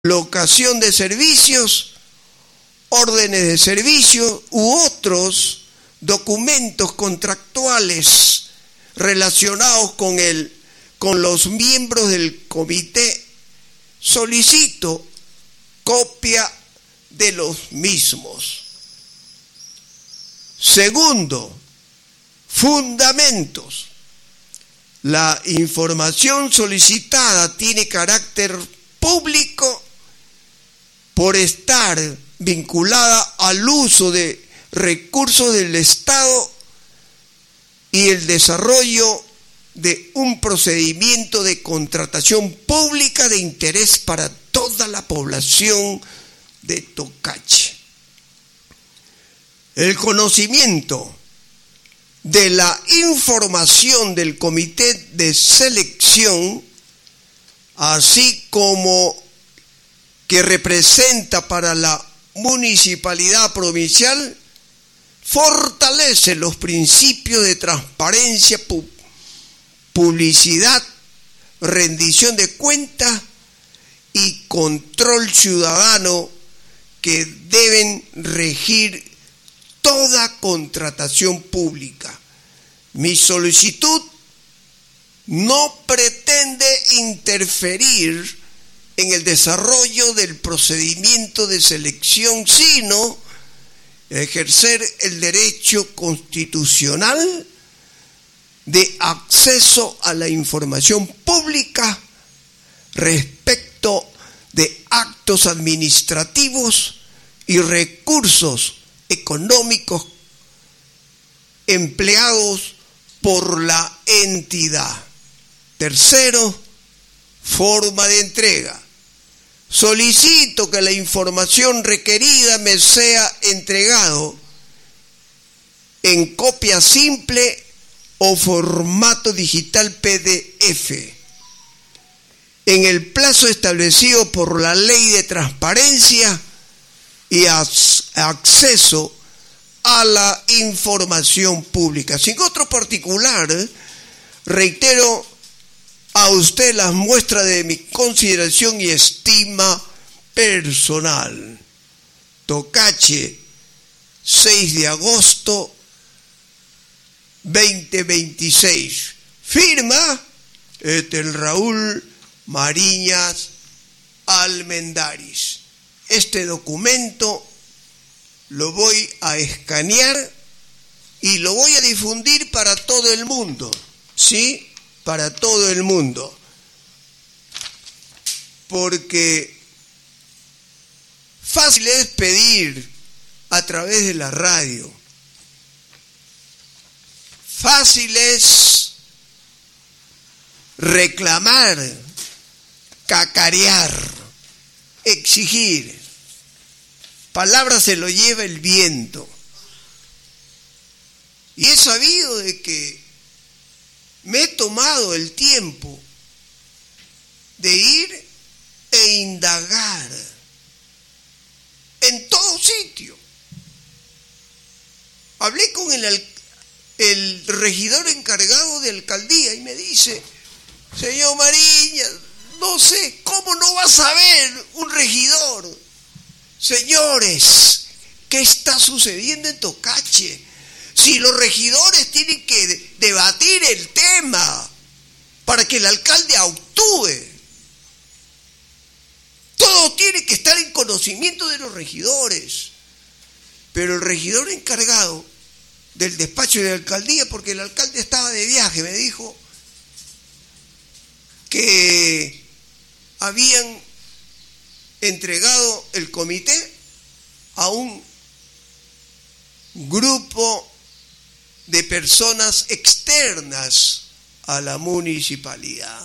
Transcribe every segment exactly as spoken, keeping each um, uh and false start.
locación de servicios, órdenes de servicio u otros documentos contractuales relacionados con el, con los miembros del comité, solicito copia de los mismos. Segundo, fundamentos. La información solicitada tiene carácter público por estar vinculada al uso de recursos del Estado y el desarrollo de un procedimiento de contratación pública de interés para toda la población de Tocache. El conocimiento de la información del comité de selección, así como que representa para la municipalidad provincial, fortalece los principios de transparencia, pu- publicidad, rendición de cuentas y control ciudadano que deben regir toda contratación pública. Mi solicitud no pretende interferir en el desarrollo del procedimiento de selección, sino ejercer el derecho constitucional de acceso a la información pública respecto de actos administrativos y recursos económicos empleados por la entidad. Tercero, forma de entrega. Solicito que la información requerida me sea entregado en copia simple o formato digital P D F en el plazo establecido por la Ley de Transparencia y acceso a la información pública. Sin otro particular, reitero a usted las muestras de mi consideración y estima personal. Tocache, seis de agosto veinte veintiséis. Firma Etel Raúl Mariñas Almendaris. Este documento lo voy a escanear y lo voy a difundir para todo el mundo, ¿sí? Para todo el mundo. Porque fácil es pedir a través de la radio. Fácil es reclamar, cacarear, exigir. Palabra se lo lleva el viento. Y he sabido de que me he tomado el tiempo de ir e indagar en todo sitio. Hablé con el, el regidor encargado de alcaldía y me dice: señor Mariñas, no sé, ¿cómo no va a saber un regidor? Señores, ¿qué está sucediendo en Tocache? Si los regidores tienen que debatir el tema para que el alcalde actúe, todo tiene que estar en conocimiento de los regidores. Pero el regidor encargado del despacho de alcaldía, porque el alcalde estaba de viaje, me dijo que habían entregado el comité a un grupo de personas externas a la municipalidad.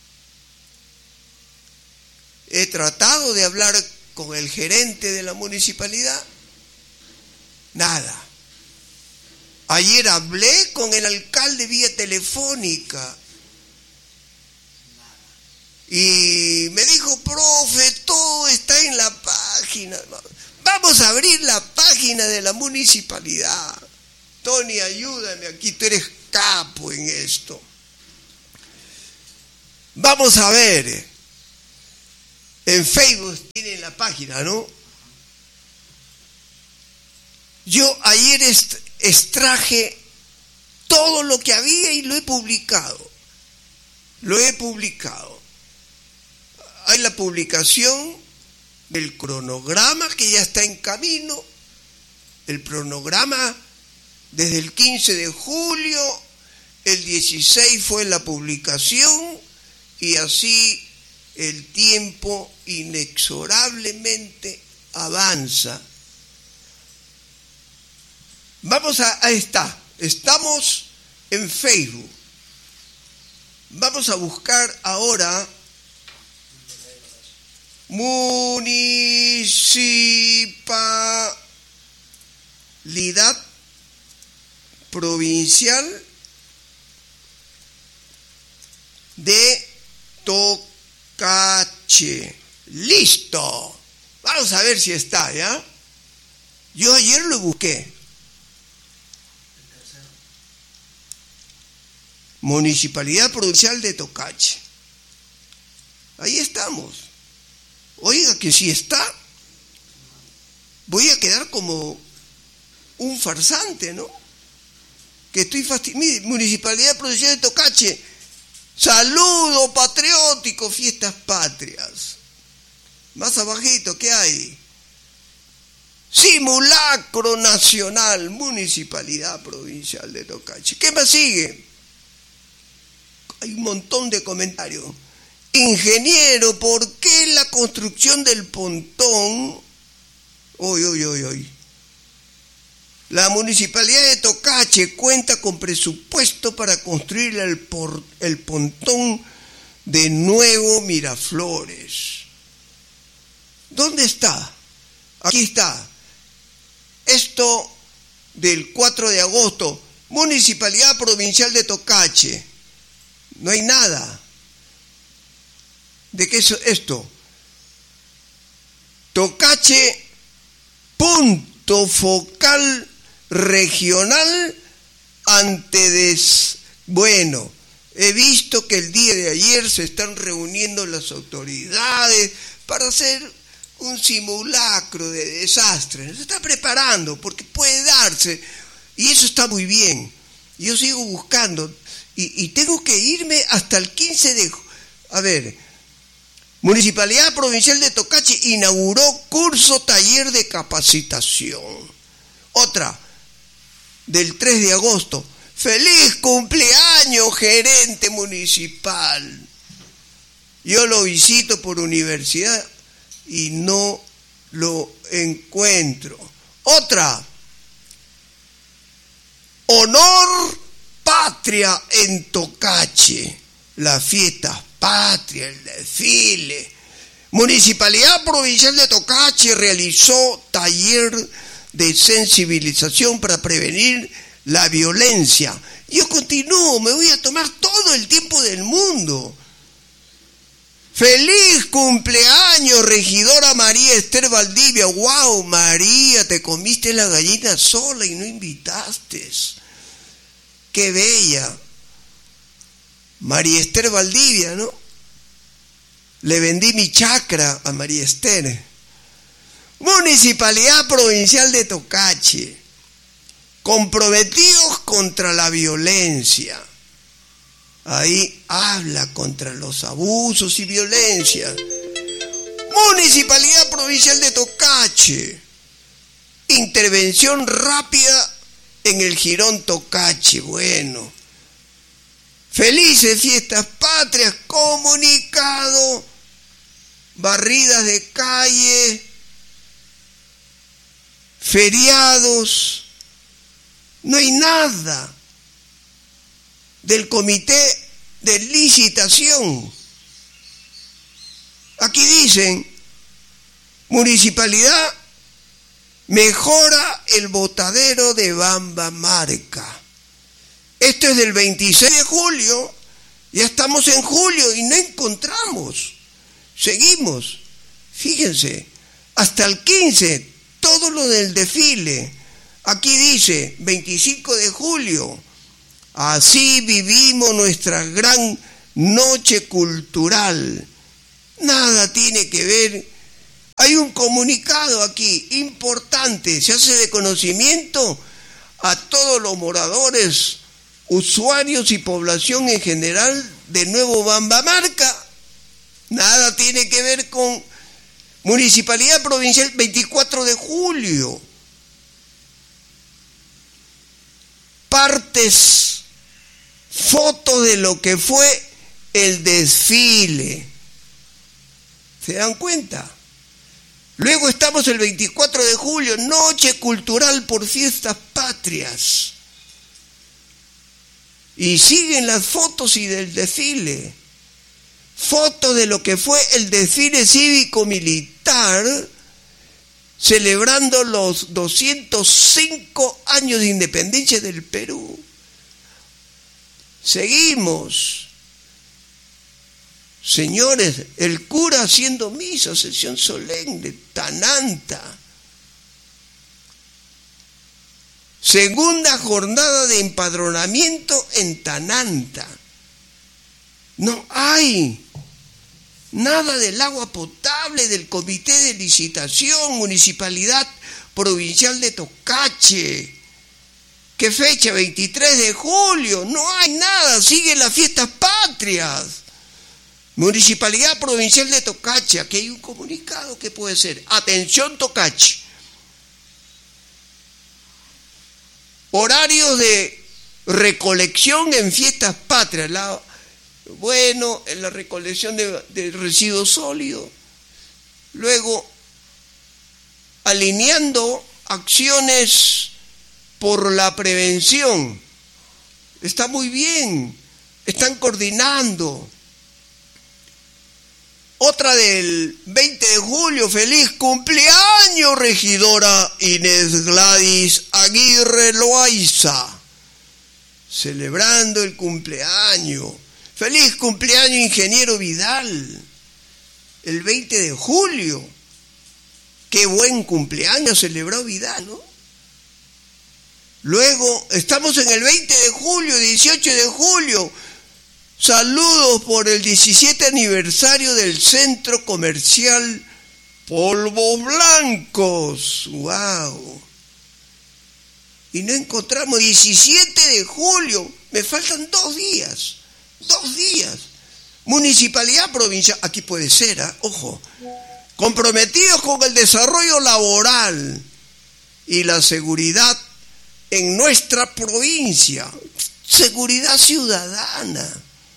He tratado de hablar con el gerente de la municipalidad, nada. Ayer hablé con el alcalde vía telefónica y me dijo: profe, todo está en la página. Vamos a abrir la página de la municipalidad. Tony, ayúdame, aquí tú eres capo en esto. Vamos a ver. En Facebook tienen la página, ¿no? Yo ayer est- extraje todo lo que había y lo he publicado. Lo he publicado. Hay la publicación del cronograma que ya está en camino. El cronograma desde el quince de julio, el dieciséis fue la publicación y así el tiempo inexorablemente avanza. Vamos a, a esta, estamos en Facebook. Vamos a buscar ahora Municipalidad Provincial de Tocache. Listo. Vamos a ver si está, ¿ya? Yo ayer lo busqué. Municipalidad Provincial de Tocache. Ahí estamos. Oiga, que si está, voy a quedar como un farsante, ¿no? Que estoy fastidiado. Municipalidad Provincial de Tocache. Saludo patriótico, fiestas patrias. Más abajito, ¿qué hay? Simulacro nacional, Municipalidad Provincial de Tocache. ¿Qué más sigue? Hay un montón de comentarios. Ingeniero, ¿por qué la construcción del pontón? Hoy, hoy, hoy, hoy. La Municipalidad de Tocache cuenta con presupuesto para construir el, por, el pontón de Nuevo Miraflores. ¿Dónde está? Aquí está. Esto del cuatro de agosto. Municipalidad Provincial de Tocache. No hay nada. ¿De qué es esto? Tocache, punto focal regional ante des... Bueno, he visto que el día de ayer se están reuniendo las autoridades para hacer un simulacro de desastre. Se está preparando porque puede darse y eso está muy bien. Yo sigo buscando y, y tengo que irme hasta el quince de... A ver, Municipalidad Provincial de Tocache inauguró curso taller de capacitación. Otra, del tres de agosto. ¡Feliz cumpleaños, gerente municipal! Yo lo visito por universidad y no lo encuentro. Otra, honor patria en Tocache. La fiesta patria, el desfile. Municipalidad Provincial de Tocache realizó taller de sensibilización para prevenir la violencia. Yo continúo, me voy a tomar todo el tiempo del mundo. ¡Feliz cumpleaños, regidora María Esther Valdivia! ¡Wow, María, te comiste la gallina sola y no invitaste! ¡Qué bella! María Esther Valdivia, ¿no? Le vendí mi chacra a María Esther. Municipalidad Provincial de Tocache. Comprometidos contra la violencia. Ahí habla contra los abusos y violencia. Municipalidad Provincial de Tocache. Intervención rápida en el Jirón Tocache. Bueno. Felices fiestas patrias. Comunicado. Barridas de calle. Feriados. No hay nada del comité de licitación. Aquí dicen, municipalidad mejora el botadero de Bambamarca. Esto es del veintiséis de julio, ya estamos en julio y no encontramos. Seguimos, fíjense, hasta el quince, todo lo del desfile. Aquí dice, veinticinco de julio, así vivimos nuestra gran noche cultural. nada tiene que ver. Hay un comunicado aquí importante, se hace de conocimiento a todos los moradores, usuarios y población en general de Nuevo Bambamarca. Nada tiene que ver con Municipalidad Provincial veinticuatro de julio. Partes, fotos de lo que fue el desfile. ¿Se dan cuenta? Luego estamos el veinticuatro de julio, Noche Cultural por Fiestas Patrias. Y siguen las fotos y del desfile. Fotos de lo que fue el desfile cívico-militar celebrando los doscientos cinco años de independencia del Perú. Seguimos. Señores, el cura haciendo misa, sesión solemne, Tananta. Segunda jornada de empadronamiento en Tananta. No hay nada del agua potable del Comité de Licitación, Municipalidad Provincial de Tocache. ¿Qué fecha? veintitrés de julio. No hay nada, siguen las fiestas patrias. Municipalidad Provincial de Tocache, aquí hay un comunicado que puede ser. Atención Tocache. Horarios de recolección en fiestas patrias. La, bueno, en la recolección de, de residuos sólidos. Luego, alineando acciones por la prevención. Está muy bien. Están coordinando. Otra del veinte de julio, feliz cumpleaños, regidora Inés Gladys Aguirre Loaiza. Celebrando el cumpleaños. Feliz cumpleaños, ingeniero Vidal. El veinte de julio. Qué buen cumpleaños celebró Vidal, ¿no? Luego, estamos en el veinte de julio, dieciocho de julio. Saludos por el diecisiete aniversario del Centro Comercial Polvos Blancos. ¡Wow! Y no encontramos diecisiete de julio. Me faltan dos días. Dos días. Municipalidad Provincial. Aquí puede ser, ¿eh? Ojo. Comprometidos con el desarrollo laboral y la seguridad en nuestra provincia. Seguridad ciudadana.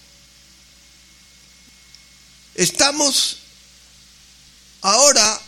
Estamos ahora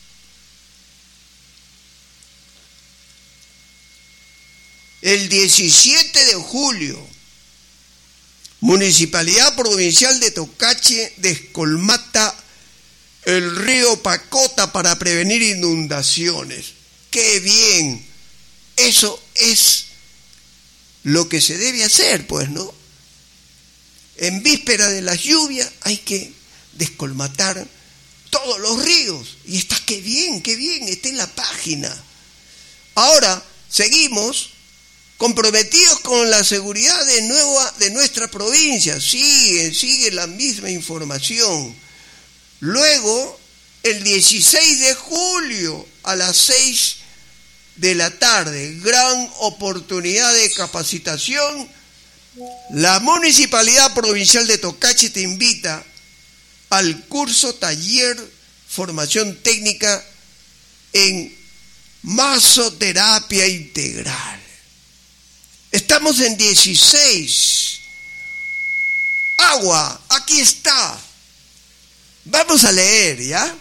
el diecisiete de julio, Municipalidad Provincial de Tocache descolmata el río Pacota para prevenir inundaciones. ¡Qué bien! Eso es lo que se debe hacer, pues, ¿no? En víspera de las lluvias hay que descolmatar todos los ríos. Y está, qué bien, qué bien, está en la página. Ahora, seguimos comprometidos con la seguridad de, nueva, de nuestra provincia. Sigue, sigue la misma información. Luego, el dieciséis de julio a las seis de la tarde, gran oportunidad de capacitación. La Municipalidad Provincial de Tocache te invita al curso taller formación técnica en masoterapia integral. Estamos en dieciséis. Agua, aquí está. Vamos a leer, ¿ya?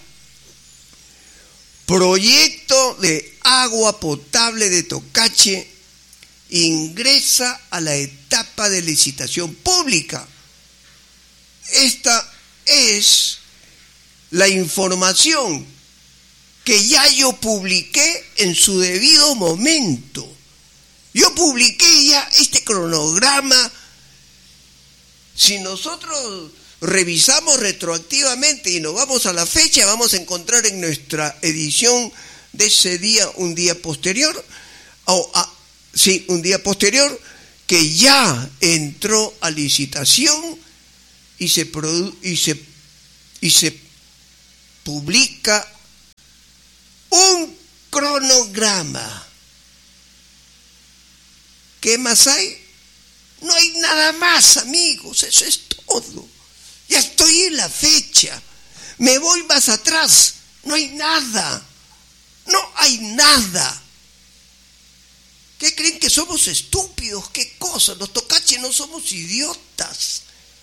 Proyecto de agua potable de Tocache ingresa a la etapa de licitación pública. Esta es la información que ya yo publiqué en su debido momento. Yo publiqué ya este cronograma. Si nosotros revisamos retroactivamente y nos vamos a la fecha, vamos a encontrar en nuestra edición de ese día, un día posterior, o a, sí, un día posterior, que ya entró a licitación y se, produ- y se, y se publica un cronograma. ¿Qué más hay? No hay nada más, amigos, eso es todo. Ya estoy en la fecha, me voy más atrás, no hay nada, no hay nada. ¿Qué creen que somos estúpidos? ¿Qué cosa? Los tocaches no somos idiotas.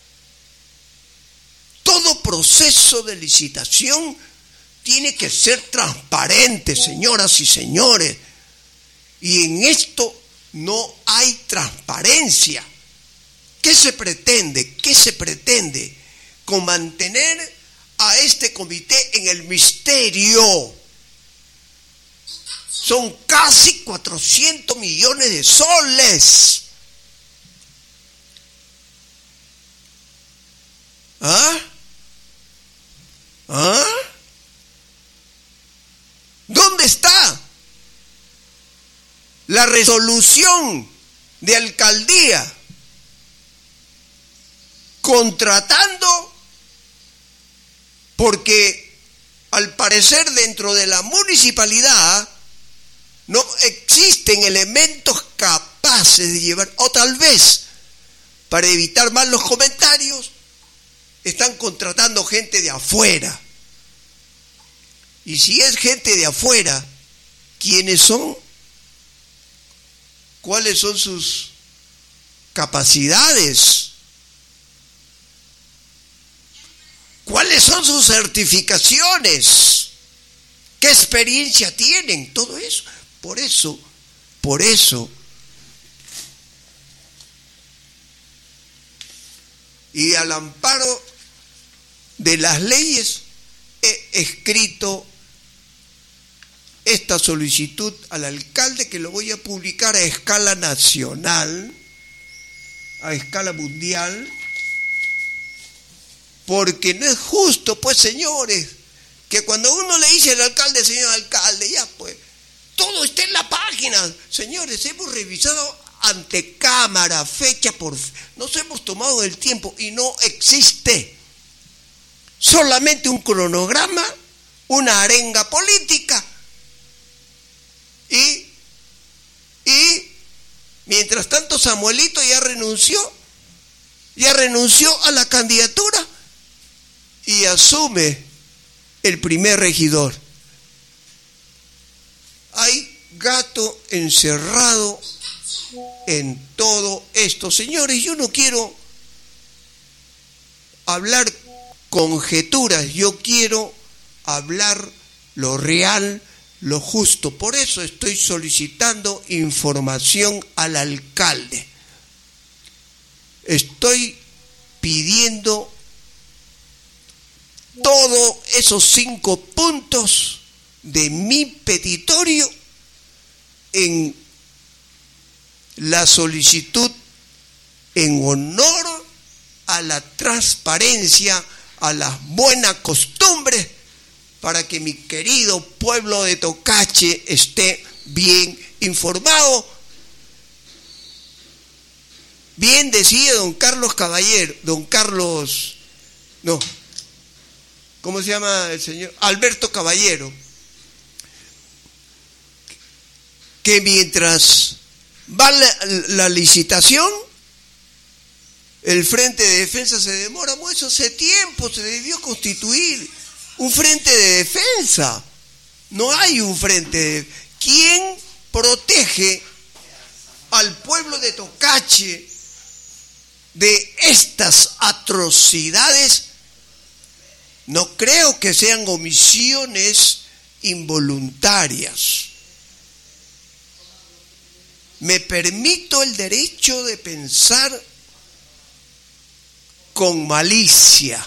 Todo proceso de licitación tiene que ser transparente, señoras y señores. Y en esto no hay transparencia. ¿Qué se pretende? ¿Qué se pretende? Con mantener a este comité en el misterio. Son casi cuatrocientos millones de soles. ¿Ah? ¿Ah? ¿Dónde está la resolución de alcaldía contratando? Porque al parecer dentro de la municipalidad no existen elementos capaces de llevar, o tal vez para evitar más los comentarios están contratando gente de afuera. Y si es gente de afuera, ¿quiénes son? ¿Cuáles son sus capacidades? ¿Cuáles son sus certificaciones? ¿Qué experiencia tienen? Todo eso. Por eso, por eso, y al amparo de las leyes, he escrito esta solicitud al alcalde, que lo voy a publicar a escala nacional, a escala mundial, porque no es justo, pues, señores, que cuando uno le dice al alcalde, señor alcalde, ya pues, todo está en la página. Señores, hemos revisado ante cámara, fecha por... Nos hemos tomado el tiempo y no existe. Solamente un cronograma, una arenga política. Y, y mientras tanto Samuelito ya renunció, ya renunció a la candidatura y asume el primer regidor. Hay gato encerrado en todo esto. Señores, yo no quiero hablar conjeturas, yo quiero hablar lo real, lo justo. Por eso estoy solicitando información al alcalde. Estoy pidiendo todos esos cinco puntos de mi petitorio en la solicitud en honor a la transparencia, a las buenas costumbres, para que mi querido pueblo de Tocache esté bien informado. Bien decía don Carlos Caballero, don Carlos, no, ¿cómo se llama el señor? Alberto Caballero, que mientras va la, la licitación, el Frente de Defensa se demora mucho. Hace tiempo se debió constituir un Frente de Defensa. No hay un Frente de... ¿Quién protege al pueblo de Tocache de estas atrocidades? No creo que sean omisiones involuntarias. Me permito el derecho de pensar con malicia.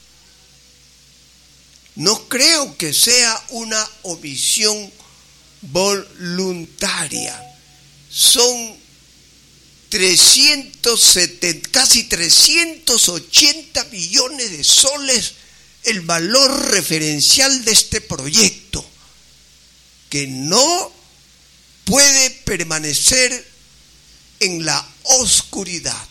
No creo que sea una omisión voluntaria. Son trescientos setenta, casi trescientos ochenta millones de soles el valor referencial de este proyecto, que no puede permanecer en la oscuridad.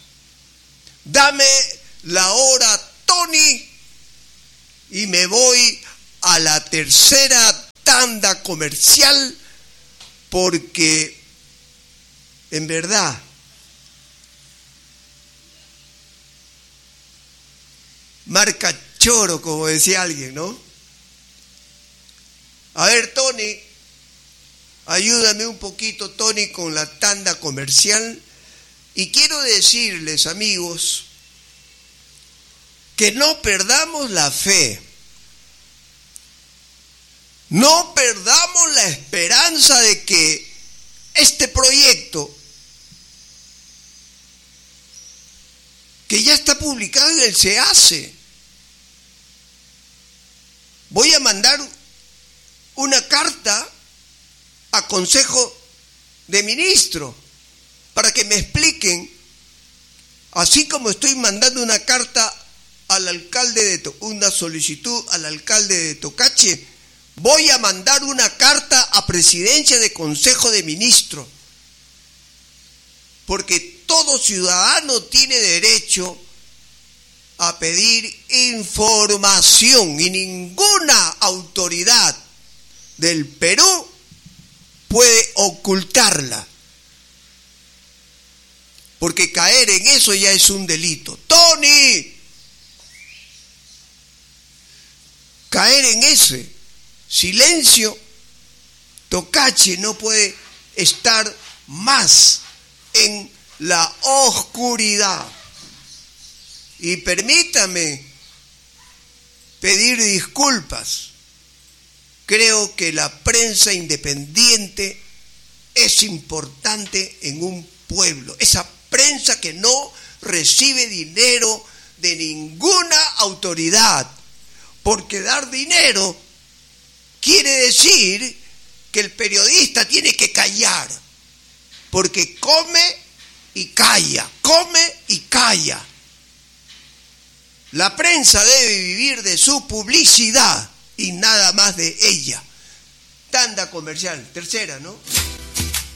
Dame la hora, Tony, y me voy a la tercera tanda comercial porque en verdad marca choro, como decía alguien, ¿no? A ver, Tony, ayúdame un poquito, Tony, con la tanda comercial. Y quiero decirles, amigos, que no perdamos la fe, no perdamos la esperanza de que este proyecto, que ya está publicado en el SEACE, voy a mandar una carta a Consejo de Ministros para que me expliquen, así como estoy mandando una carta al alcalde de To- una solicitud al alcalde de Tocache, voy a mandar una carta a Presidencia de Consejo de Ministros, porque todo ciudadano tiene derecho a pedir información y ninguna autoridad del Perú puede ocultarla, porque caer en eso ya es un delito. Tony, caer en ese silencio, Tocache no puede estar más en la oscuridad. Y permítame pedir disculpas. Creo que la prensa independiente es importante en un pueblo. Esa prensa que no recibe dinero de ninguna autoridad. Porque dar dinero quiere decir que el periodista tiene que callar. Porque come y calla, come y calla. La prensa debe vivir de su publicidad y nada más de ella. Tanda comercial, tercera, ¿no?